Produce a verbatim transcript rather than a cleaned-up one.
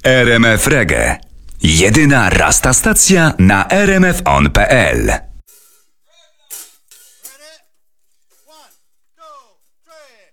R M F Reggae. Jedyna rasta stacja na r m f on kropka p l.